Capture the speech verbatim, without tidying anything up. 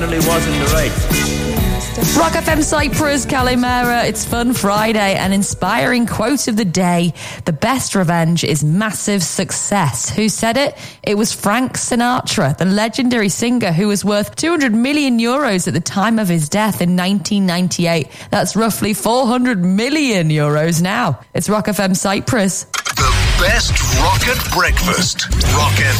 was in the race. Rock F M Cyprus, Calimera. It's Fun Friday. An inspiring quote of the day: the best revenge is massive success. Who said it? It was Frank Sinatra, the legendary singer who was worth two hundred million euros at the time of his death in nineteen ninety-eight. That's roughly four hundred million euros now. It's Rock F M Cyprus. The best rocket breakfast. Rock F M.